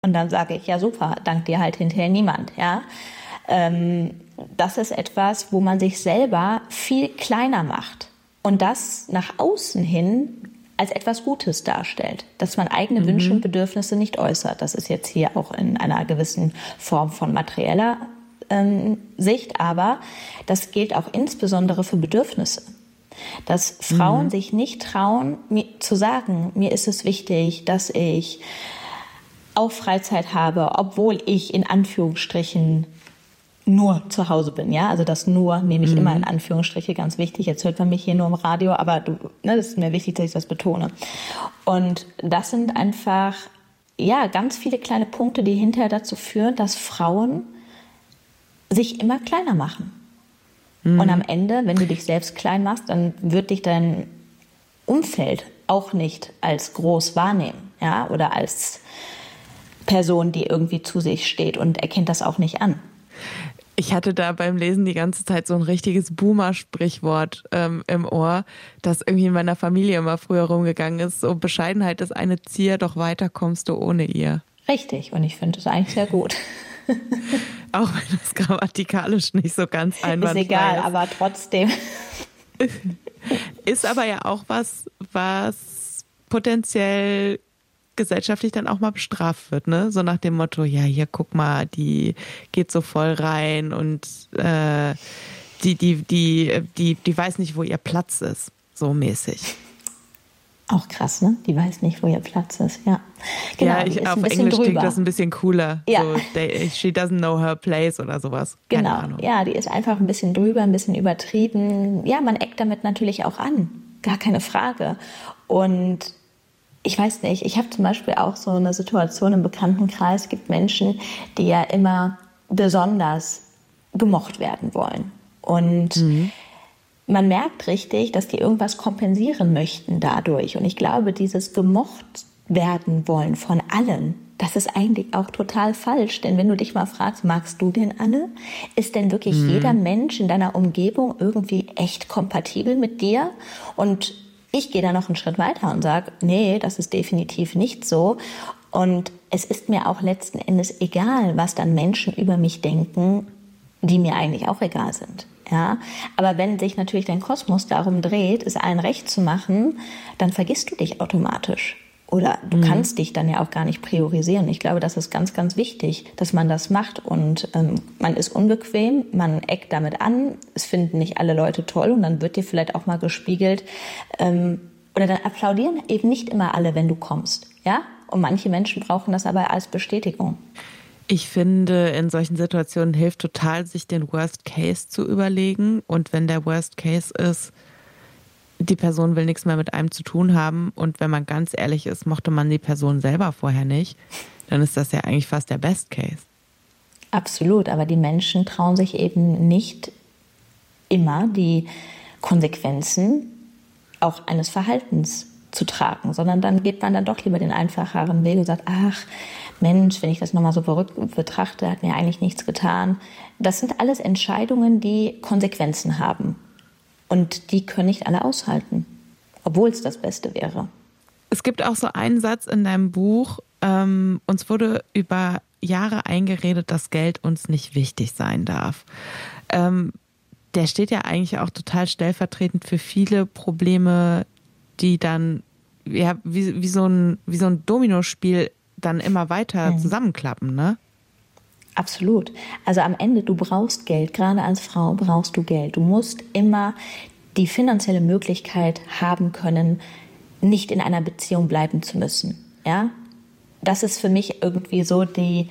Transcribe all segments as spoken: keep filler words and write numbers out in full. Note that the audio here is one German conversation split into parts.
Und dann sage ich, ja super, dankt dir halt hinterher niemand. Ja? Ähm, das ist etwas, wo man sich selber viel kleiner macht und das nach außen hin als etwas Gutes darstellt, dass man eigene mhm. Wünsche und Bedürfnisse nicht äußert. Das ist jetzt hier auch in einer gewissen Form von materieller ähm, Sicht, aber das gilt auch insbesondere für Bedürfnisse. Dass Frauen mhm. sich nicht trauen, mir zu sagen, mir ist es wichtig, dass ich auch Freizeit habe, obwohl ich in Anführungsstrichen nur zu Hause bin, ja, also das nur nehme ich mhm. immer in Anführungsstriche, ganz wichtig, jetzt hört man mich hier nur im Radio, aber du, ne, das ist mir wichtig, dass ich das betone. Und das sind einfach, ja, ganz viele kleine Punkte, die hinterher dazu führen, dass Frauen sich immer kleiner machen. Mhm. Und am Ende, wenn du dich selbst klein machst, dann wird dich dein Umfeld auch nicht als groß wahrnehmen, ja, oder als Person, die irgendwie zu sich steht und erkennt das auch nicht an. Ich hatte da beim Lesen die ganze Zeit so ein richtiges Boomer-Sprichwort ähm, im Ohr, das irgendwie in meiner Familie immer früher rumgegangen ist. So, Bescheidenheit ist eine Zier, doch weiter kommst du ohne ihr. Richtig, und ich finde das eigentlich sehr gut. Auch wenn das grammatikalisch nicht so ganz einwandfrei ist. Ist egal, aber trotzdem. Ist aber ja auch was, was potenziell gesellschaftlich dann auch mal bestraft wird, ne? So nach dem Motto, ja, hier, guck mal, die geht so voll rein und äh, die, die, die, die, die weiß nicht, wo ihr Platz ist, so mäßig. Auch krass, ne? Die weiß nicht, wo ihr Platz ist, ja. Genau, ja, ich, auf Englisch drüber. Klingt das ein bisschen cooler. Ja. So, they, she doesn't know her place oder sowas. Keine genau, Ahnung. Ja, die ist einfach ein bisschen drüber, ein bisschen übertrieben. Ja, man eckt damit natürlich auch an, gar keine Frage. Und ich weiß nicht, ich habe zum Beispiel auch so eine Situation im Bekanntenkreis, es gibt Menschen, die ja immer besonders gemocht werden wollen. Und mhm. man merkt richtig, dass die irgendwas kompensieren möchten dadurch. Und ich glaube, dieses gemocht werden wollen von allen, das ist eigentlich auch total falsch. Denn wenn du dich mal fragst, magst du denn alle? Ist denn wirklich mhm. jeder Mensch in deiner Umgebung irgendwie echt kompatibel mit dir? Und ich gehe da noch einen Schritt weiter und sage, nee, das ist definitiv nicht so. Und es ist mir auch letzten Endes egal, was dann Menschen über mich denken, die mir eigentlich auch egal sind. Ja? Aber wenn sich natürlich dein Kosmos darum dreht, es allen recht zu machen, dann vergisst du dich automatisch. Oder du mhm. kannst dich dann ja auch gar nicht priorisieren. Ich glaube, das ist ganz, ganz wichtig, dass man das macht. Und ähm, man ist unbequem, man eckt damit an. Es finden nicht alle Leute toll. Und dann wird dir vielleicht auch mal gespiegelt. Ähm, oder dann applaudieren eben nicht immer alle, wenn du kommst. Ja? Und manche Menschen brauchen das aber als Bestätigung. Ich finde, in solchen Situationen hilft total, sich den Worst Case zu überlegen. Und wenn der Worst Case ist, die Person will nichts mehr mit einem zu tun haben und wenn man ganz ehrlich ist, mochte man die Person selber vorher nicht, dann ist das ja eigentlich fast der Best Case. Absolut, aber die Menschen trauen sich eben nicht immer die Konsequenzen auch eines Verhaltens zu tragen, sondern dann geht man dann doch lieber den einfacheren Weg und sagt, ach Mensch, wenn ich das nochmal so verrückt betrachte, hat mir eigentlich nichts getan. Das sind alles Entscheidungen, die Konsequenzen haben. Und die können nicht alle aushalten, obwohl es das Beste wäre. Es gibt auch so einen Satz in deinem Buch, ähm, uns wurde über Jahre eingeredet, dass Geld uns nicht wichtig sein darf. Ähm, der steht ja eigentlich auch total stellvertretend für viele Probleme, die dann ja, wie, wie, so ein, wie so ein Dominospiel dann immer weiter mhm. zusammenklappen, ne? Absolut. Also am Ende, du brauchst Geld. Gerade als Frau brauchst du Geld. Du musst immer die finanzielle Möglichkeit haben können, nicht in einer Beziehung bleiben zu müssen. Ja? Das ist für mich irgendwie so die,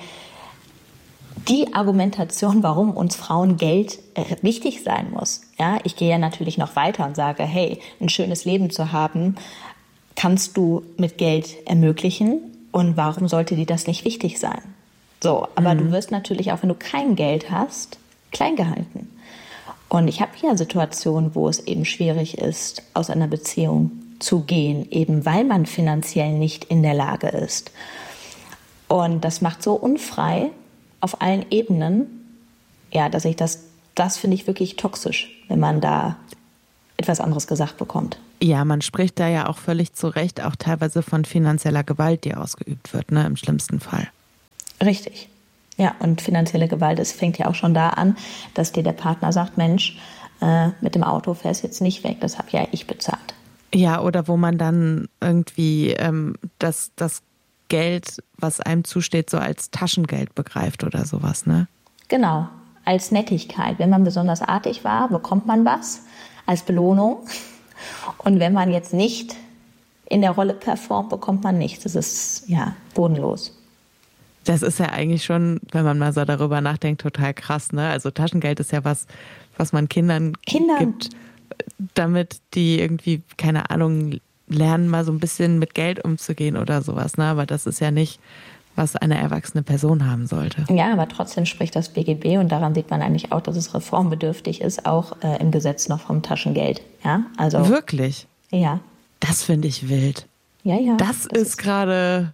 die Argumentation, warum uns Frauen Geld wichtig sein muss. Ja? Ich gehe ja natürlich noch weiter und sage, hey, ein schönes Leben zu haben, kannst du mit Geld ermöglichen. Und warum sollte dir das nicht wichtig sein? So, aber mhm. du wirst natürlich auch, wenn du kein Geld hast, klein gehalten. Und ich habe hier Situationen, wo es eben schwierig ist, aus einer Beziehung zu gehen, eben weil man finanziell nicht in der Lage ist. Und das macht so unfrei auf allen Ebenen, ja, dass ich das, das finde ich wirklich toxisch, wenn man da etwas anderes gesagt bekommt. Ja, man spricht da ja auch völlig zu Recht auch teilweise von finanzieller Gewalt, die ausgeübt wird, ne, im schlimmsten Fall. Richtig. Ja, und finanzielle Gewalt, es fängt ja auch schon da an, dass dir der Partner sagt, Mensch, äh, mit dem Auto fährst jetzt nicht weg, das habe ja ich bezahlt. Ja, oder wo man dann irgendwie ähm, das, das Geld, was einem zusteht, so als Taschengeld begreift oder sowas, ne? Genau, als Nettigkeit. Wenn man besonders artig war, bekommt man was als Belohnung. Und wenn man jetzt nicht in der Rolle performt, bekommt man nichts. Das ist ja bodenlos. Das ist ja eigentlich schon, wenn man mal so darüber nachdenkt, total krass, ne? Also Taschengeld ist ja was, was man Kindern, Kindern gibt, damit die irgendwie, keine Ahnung, lernen, mal so ein bisschen mit Geld umzugehen oder sowas, ne? Aber das ist ja nicht, was eine erwachsene Person haben sollte. Ja, aber trotzdem spricht das B G B und daran sieht man eigentlich auch, dass es reformbedürftig ist, auch äh, im Gesetz noch vom Taschengeld. Ja, also wirklich? Ja. Das finde ich wild. Ja, ja. Das, das ist, ist gerade,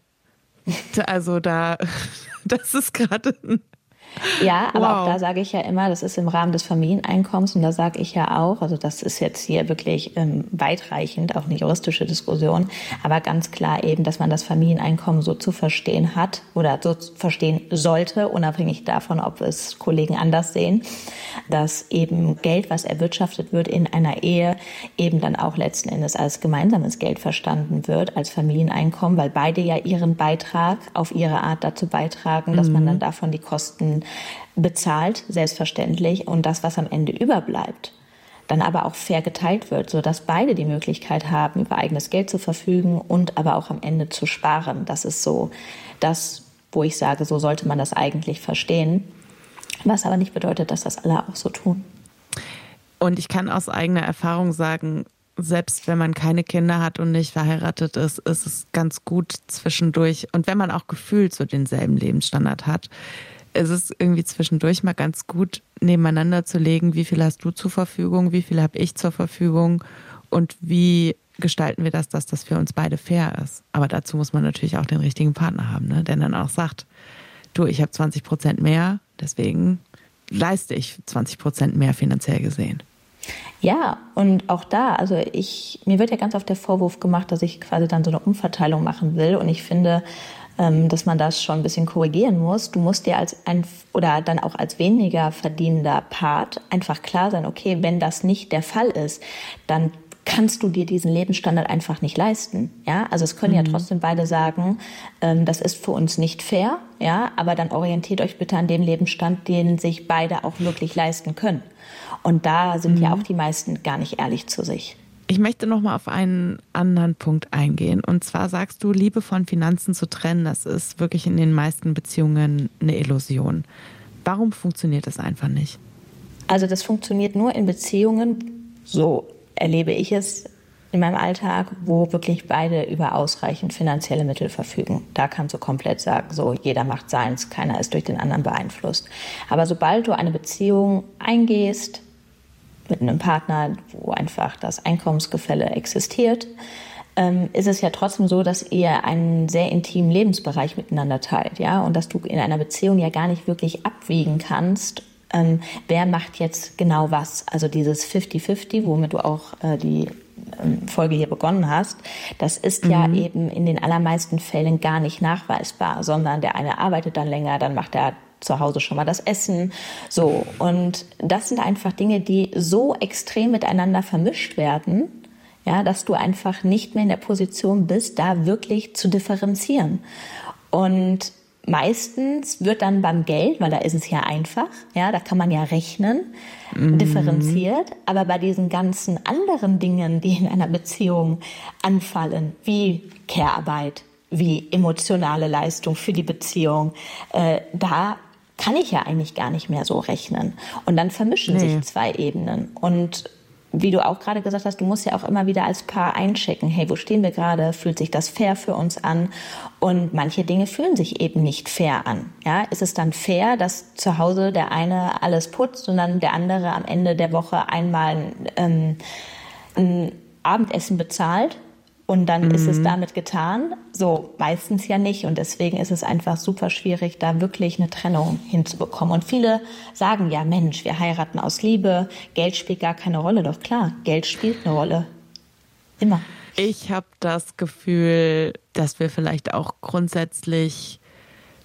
also da, das ist gerade Ja, aber wow. Auch da sage ich ja immer, das ist im Rahmen des Familieneinkommens und da sage ich ja auch, also das ist jetzt hier wirklich ähm, weitreichend, auch eine juristische Diskussion, aber ganz klar eben, dass man das Familieneinkommen so zu verstehen hat oder so verstehen sollte, unabhängig davon, ob es Kollegen anders sehen, dass eben Geld, was erwirtschaftet wird in einer Ehe, eben dann auch letzten Endes als gemeinsames Geld verstanden wird, als Familieneinkommen, weil beide ja ihren Beitrag auf ihre Art dazu beitragen, dass mhm. man dann davon die Kosten bezahlt, selbstverständlich, und das, was am Ende überbleibt, dann aber auch fair geteilt wird, sodass beide die Möglichkeit haben, über eigenes Geld zu verfügen und aber auch am Ende zu sparen. Das ist so das, wo ich sage, so sollte man das eigentlich verstehen, was aber nicht bedeutet, dass das alle auch so tun. Und ich kann aus eigener Erfahrung sagen, selbst wenn man keine Kinder hat und nicht verheiratet ist, ist es ganz gut zwischendurch, und wenn man auch gefühlt so denselben Lebensstandard hat, es ist irgendwie zwischendurch mal ganz gut, nebeneinander zu legen, wie viel hast du zur Verfügung, wie viel habe ich zur Verfügung und wie gestalten wir das, dass das für uns beide fair ist. Aber dazu muss man natürlich auch den richtigen Partner haben, ne? Der dann auch sagt, du, ich habe zwanzig Prozent mehr, deswegen leiste ich zwanzig Prozent mehr finanziell gesehen. Ja, und auch da, also ich, mir wird ja ganz oft der Vorwurf gemacht, dass ich quasi dann so eine Umverteilung machen will, und ich finde, dass man das schon ein bisschen korrigieren muss. Du musst dir als ein oder dann auch als weniger verdienender Part einfach klar sein, okay, wenn das nicht der Fall ist, dann kannst du dir diesen Lebensstandard einfach nicht leisten. Ja, also es können mhm. ja trotzdem beide sagen, ähm, das ist für uns nicht fair, ja, aber dann orientiert euch bitte an dem Lebensstand, den sich beide auch wirklich leisten können. Und da sind mhm. ja auch die meisten gar nicht ehrlich zu sich. Ich möchte noch mal auf einen anderen Punkt eingehen. Und zwar sagst du, Liebe von Finanzen zu trennen, das ist wirklich in den meisten Beziehungen eine Illusion. Warum funktioniert das einfach nicht? Also das funktioniert nur in Beziehungen, so erlebe ich es in meinem Alltag, wo wirklich beide über ausreichend finanzielle Mittel verfügen. Da kannst du komplett sagen, so jeder macht seins, keiner ist durch den anderen beeinflusst. Aber sobald du eine Beziehung eingehst, mit einem Partner, wo einfach das Einkommensgefälle existiert, ähm, ist es ja trotzdem so, dass ihr einen sehr intimen Lebensbereich miteinander teilt, ja, und dass du in einer Beziehung ja gar nicht wirklich abwiegen kannst, ähm, wer macht jetzt genau was. Also dieses fifty fifty, womit du auch äh, die ähm, Folge hier begonnen hast, das ist mhm. ja eben in den allermeisten Fällen gar nicht nachweisbar, sondern der eine arbeitet dann länger, dann macht er zu Hause schon mal das Essen, so. Und das sind einfach Dinge, die so extrem miteinander vermischt werden, ja, dass du einfach nicht mehr in der Position bist, da wirklich zu differenzieren. Und meistens wird dann beim Geld, weil da ist es ja einfach, ja, da kann man ja rechnen, mhm. differenziert, aber bei diesen ganzen anderen Dingen, die in einer Beziehung anfallen, wie Care-Arbeit, wie emotionale Leistung für die Beziehung, äh, da kann ich ja eigentlich gar nicht mehr so rechnen. Und dann vermischen nee. sich zwei Ebenen. Und wie du auch gerade gesagt hast, du musst ja auch immer wieder als Paar einchecken, hey, wo stehen wir gerade? Fühlt sich das fair für uns an? Und manche Dinge fühlen sich eben nicht fair an. Ja, ist es dann fair, dass zu Hause der eine alles putzt und dann der andere am Ende der Woche einmal ähm, ein Abendessen bezahlt? Und dann mhm. ist es damit getan. So, meistens ja nicht. Und deswegen ist es einfach super schwierig, da wirklich eine Trennung hinzubekommen. Und viele sagen ja, Mensch, wir heiraten aus Liebe, Geld spielt gar keine Rolle. Doch klar, Geld spielt eine Rolle. Immer. Ich habe das Gefühl, dass wir vielleicht auch grundsätzlich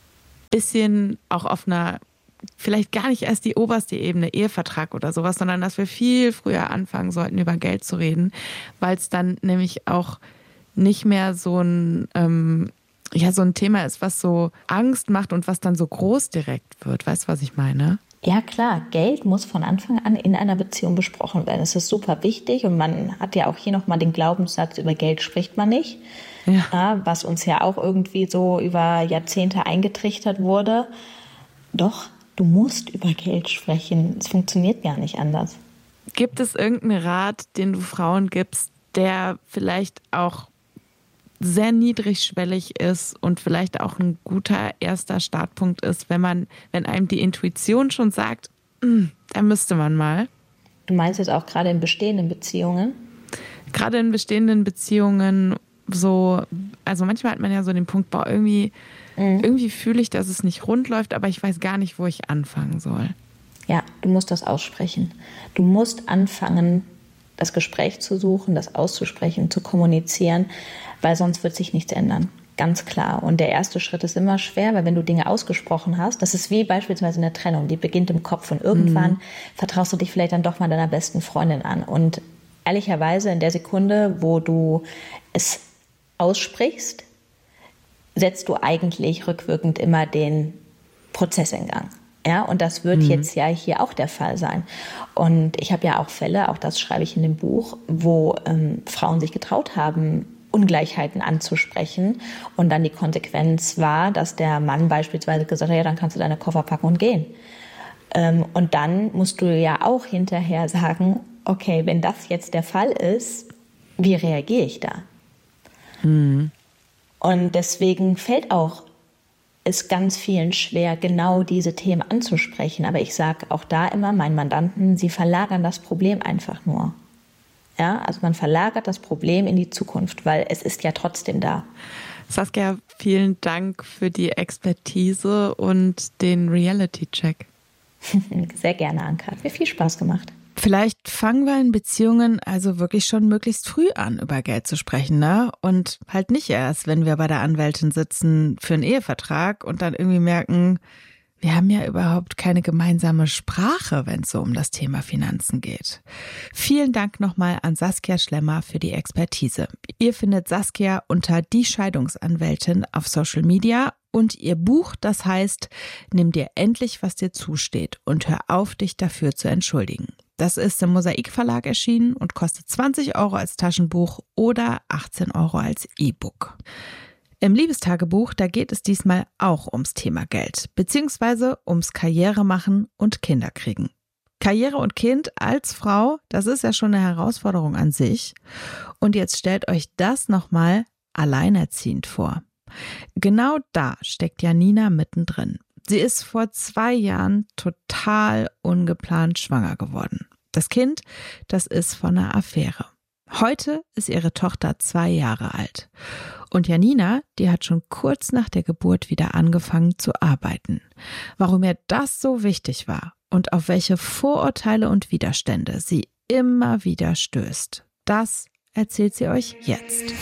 bisschen auch auf einer, vielleicht gar nicht erst die oberste Ebene, Ehevertrag oder sowas, sondern dass wir viel früher anfangen sollten, über Geld zu reden, weil es dann nämlich auch nicht mehr so ein, ähm, ja, so ein Thema ist, was so Angst macht und was dann so groß direkt wird. Weißt du, was ich meine? Ja klar, Geld muss von Anfang an in einer Beziehung besprochen werden. Es ist super wichtig und man hat ja auch hier nochmal den Glaubenssatz, über Geld spricht man nicht, ja. Ja, was uns ja auch irgendwie so über Jahrzehnte eingetrichtert wurde. Doch, du musst über Geld sprechen. Es funktioniert gar nicht anders. Gibt es irgendeinen Rat, den du Frauen gibst, der vielleicht auch sehr niedrigschwellig ist und vielleicht auch ein guter erster Startpunkt ist, wenn man, wenn einem die Intuition schon sagt, da müsste man mal. Du meinst jetzt auch gerade in bestehenden Beziehungen? Gerade in bestehenden Beziehungen so, also manchmal hat man ja so den Punkt, boah, irgendwie, mhm. irgendwie fühle ich, dass es nicht rund läuft, aber ich weiß gar nicht, wo ich anfangen soll. Ja, du musst das aussprechen. Du musst anfangen, das Gespräch zu suchen, das auszusprechen, zu kommunizieren, weil sonst wird sich nichts ändern. Ganz klar. Und der erste Schritt ist immer schwer, weil wenn du Dinge ausgesprochen hast, das ist wie beispielsweise eine Trennung, die beginnt im Kopf und irgendwann mhm. vertraust du dich vielleicht dann doch mal deiner besten Freundin an. Und ehrlicherweise in der Sekunde, wo du es aussprichst, setzt du eigentlich rückwirkend immer den Prozess in Gang. Ja, und das wird mhm. jetzt ja hier auch der Fall sein. Und ich habe ja auch Fälle, auch das schreibe ich in dem Buch, wo ähm, Frauen sich getraut haben, Ungleichheiten anzusprechen. Und dann die Konsequenz war, dass der Mann beispielsweise gesagt hat, ja, dann kannst du deine Koffer packen und gehen. Ähm, und dann musst du ja auch hinterher sagen, okay, wenn das jetzt der Fall ist, wie reagiere ich da? Mhm. Und deswegen fällt auch es ganz vielen schwer, genau diese Themen anzusprechen. Aber ich sage auch da immer meinen Mandanten, sie verlagern das Problem einfach nur. Ja, also man verlagert das Problem in die Zukunft, weil es ist ja trotzdem da. Saskia, vielen Dank für die Expertise und den Reality-Check. Sehr gerne, Anka. Hat mir viel Spaß gemacht. Vielleicht fangen wir in Beziehungen also wirklich schon möglichst früh an, über Geld zu sprechen, ne? Und halt nicht erst, wenn wir bei der Anwältin sitzen für einen Ehevertrag und dann irgendwie merken, wir haben ja überhaupt keine gemeinsame Sprache, wenn es so um das Thema Finanzen geht. Vielen Dank nochmal an Saskia Schlemmer für die Expertise. Ihr findet Saskia unter Die Scheidungsanwältin auf Social Media und ihr Buch, das heißt, nimm dir endlich, was dir zusteht und hör auf, dich dafür zu entschuldigen. Das ist im Mosaik Verlag erschienen und kostet zwanzig Euro als Taschenbuch oder achtzehn Euro als E-Book. Im Liebestagebuch, da geht es diesmal auch ums Thema Geld, beziehungsweise ums Karrieremachen und Kinderkriegen. Karriere und Kind als Frau, das ist ja schon eine Herausforderung an sich. Und jetzt stellt euch das nochmal alleinerziehend vor. Genau da steckt Janina mittendrin. Sie ist vor zwei Jahren total ungeplant schwanger geworden. Das Kind, das ist von einer Affäre. Heute ist ihre Tochter zwei Jahre alt. Und Janina, die hat schon kurz nach der Geburt wieder angefangen zu arbeiten. Warum ihr das so wichtig war und auf welche Vorurteile und Widerstände sie immer wieder stößt, das erzählt sie euch jetzt.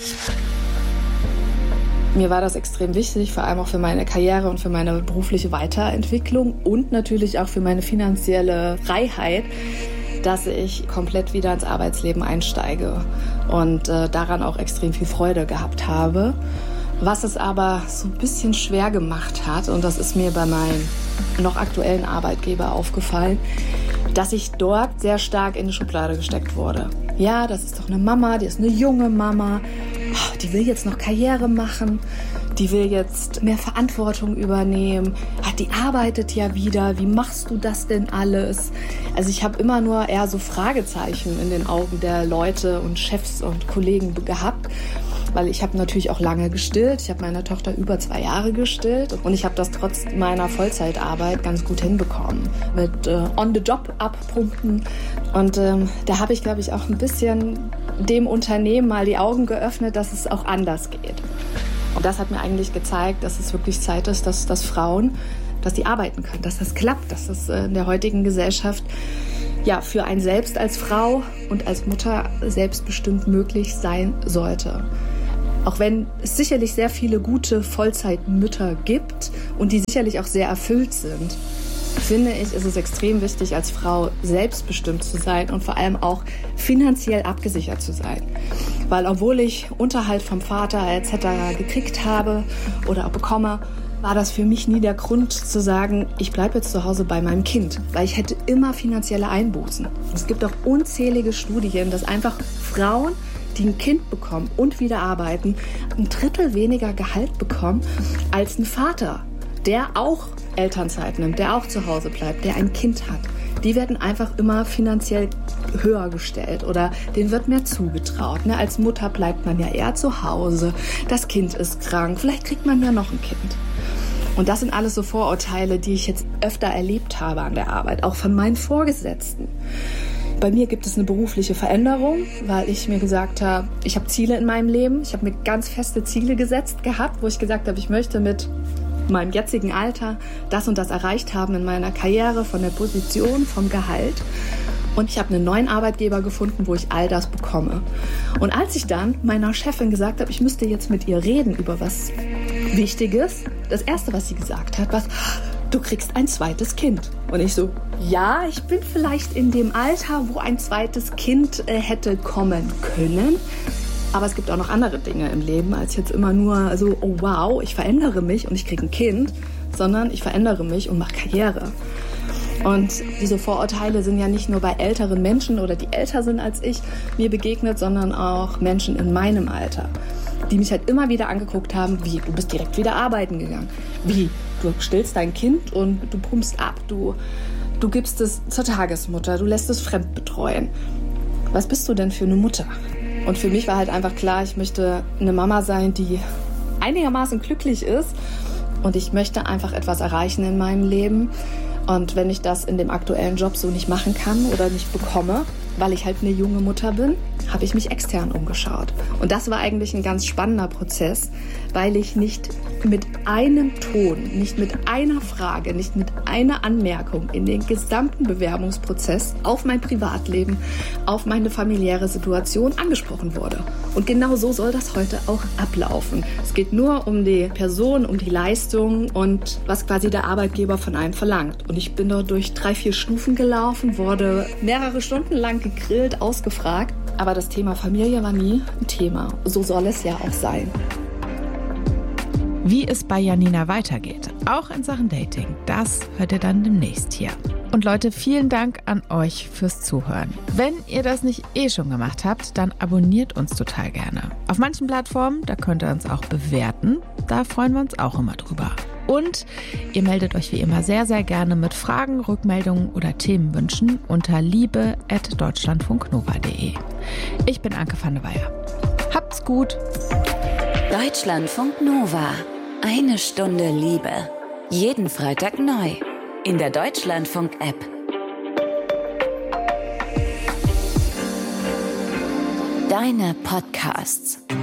Mir war das extrem wichtig, vor allem auch für meine Karriere und für meine berufliche Weiterentwicklung und natürlich auch für meine finanzielle Freiheit, dass ich komplett wieder ins Arbeitsleben einsteige und äh, daran auch extrem viel Freude gehabt habe. Was es aber so ein bisschen schwer gemacht hat, und das ist mir bei meinem noch aktuellen Arbeitgeber aufgefallen, dass ich dort sehr stark in die Schublade gesteckt wurde. Ja, das ist doch eine Mama, die ist eine junge Mama, oh, die will jetzt noch Karriere machen, die will jetzt mehr Verantwortung übernehmen, ah, die arbeitet ja wieder, wie machst du das denn alles? Also ich habe immer nur eher so Fragezeichen in den Augen der Leute und Chefs und Kollegen gehabt. Weil ich habe natürlich auch lange gestillt. Ich habe meine Tochter über zwei Jahre gestillt und ich habe das trotz meiner Vollzeitarbeit ganz gut hinbekommen mit äh, On-the-Job-Abpumpen. Und ähm, da habe ich, glaube ich, auch ein bisschen dem Unternehmen mal die Augen geöffnet, dass es auch anders geht. Und das hat mir eigentlich gezeigt, dass es wirklich Zeit ist, dass, dass Frauen, dass die arbeiten können, dass das klappt, dass das in der heutigen Gesellschaft ja für einen selbst als Frau und als Mutter selbstbestimmt möglich sein sollte. Auch wenn es sicherlich sehr viele gute Vollzeitmütter gibt und die sicherlich auch sehr erfüllt sind, finde ich, ist es extrem wichtig, als Frau selbstbestimmt zu sein und vor allem auch finanziell abgesichert zu sein. Weil obwohl ich Unterhalt vom Vater et cetera gekriegt habe oder auch bekomme, war das für mich nie der Grund zu sagen, ich bleibe jetzt zu Hause bei meinem Kind, weil ich hätte immer finanzielle Einbußen. Es gibt auch unzählige Studien, dass einfach Frauen, die ein Kind bekommen und wieder arbeiten, ein Drittel weniger Gehalt bekommen als ein Vater, der auch Elternzeit nimmt, der auch zu Hause bleibt, der ein Kind hat. Die werden einfach immer finanziell höher gestellt oder denen wird mehr zugetraut. Ne? Als Mutter bleibt man ja eher zu Hause, das Kind ist krank, vielleicht kriegt man ja noch ein Kind. Und das sind alles so Vorurteile, die ich jetzt öfter erlebt habe an der Arbeit, auch von meinen Vorgesetzten. Bei mir gibt es eine berufliche Veränderung, weil ich mir gesagt habe, ich habe Ziele in meinem Leben. Ich habe mir ganz feste Ziele gesetzt gehabt, wo ich gesagt habe, ich möchte mit meinem jetzigen Alter das und das erreicht haben in meiner Karriere, von der Position, vom Gehalt. Und ich habe einen neuen Arbeitgeber gefunden, wo ich all das bekomme. Und als ich dann meiner Chefin gesagt habe, ich müsste jetzt mit ihr reden über was Wichtiges, das Erste, was sie gesagt hat, war, du kriegst ein zweites Kind. Und ich so, ja, ich bin vielleicht in dem Alter, wo ein zweites Kind äh, hätte kommen können. Aber es gibt auch noch andere Dinge im Leben, als jetzt immer nur so, oh wow, ich verändere mich und ich kriege ein Kind, sondern ich verändere mich und mache Karriere. Und diese Vorurteile sind ja nicht nur bei älteren Menschen oder die älter sind als ich mir begegnet, sondern auch Menschen in meinem Alter, die mich halt immer wieder angeguckt haben, wie, du bist direkt wieder arbeiten gegangen. Wie, du stillst dein Kind und du pumpst ab, du, du gibst es zur Tagesmutter, du lässt es fremd betreuen. Was bist du denn für eine Mutter? Und für mich war halt einfach klar, ich möchte eine Mama sein, die einigermaßen glücklich ist und ich möchte einfach etwas erreichen in meinem Leben. Und wenn ich das in dem aktuellen Job so nicht machen kann oder nicht bekomme, weil ich halt eine junge Mutter bin, habe ich mich extern umgeschaut. Und das war eigentlich ein ganz spannender Prozess, weil ich nicht mit einem Ton, nicht mit einer Frage, nicht mit einer Anmerkung in den gesamten Bewerbungsprozess auf mein Privatleben, auf meine familiäre Situation angesprochen wurde. Und genau so soll das heute auch ablaufen. Es geht nur um die Person, um die Leistung und was quasi der Arbeitgeber von einem verlangt. Und ich bin dort durch drei, vier Stufen gelaufen, wurde mehrere Stunden lang gegrillt, ausgefragt. Aber das Thema Familie war nie ein Thema. So soll es ja auch sein. Wie es bei Janina weitergeht, auch in Sachen Dating, das hört ihr dann demnächst hier. Und Leute, vielen Dank an euch fürs Zuhören. Wenn ihr das nicht eh schon gemacht habt, dann abonniert uns total gerne. Auf manchen Plattformen, da könnt ihr uns auch bewerten. Da freuen wir uns auch immer drüber. Und ihr meldet euch wie immer sehr, sehr gerne mit Fragen, Rückmeldungen oder Themenwünschen unter liebe at deutschlandfunknova punkt de. Ich bin Anke van der Weyer. Habt's gut! Deutschlandfunk Nova. Eine Stunde Liebe. Jeden Freitag neu. In der Deutschlandfunk-App. Deine Podcasts.